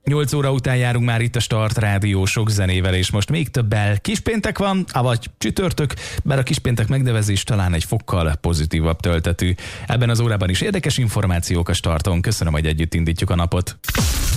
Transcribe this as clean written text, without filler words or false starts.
8 óra után járunk már itt a Start Rádió sok zenével, és most még többel. Kispéntek van, avagy csütörtök, bár a kispéntek megnevezés talán egy fokkal pozitívabb töltetű. Ebben az órában is érdekes információk a Starton. Köszönöm, hogy együtt indítjuk a napot.